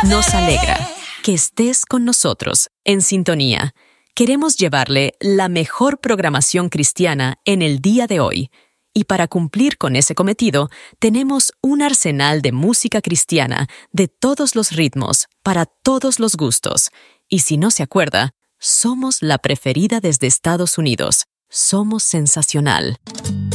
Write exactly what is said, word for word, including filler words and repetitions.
Nos alegra que estés con nosotros en sintonía. Queremos llevarle la mejor programación cristiana en el día de hoy. Y para cumplir con ese cometido, tenemos un arsenal de música cristiana de todos los ritmos, para todos los gustos. Y si no se acuerda, somos la preferida desde Estados Unidos. Somos sensacional.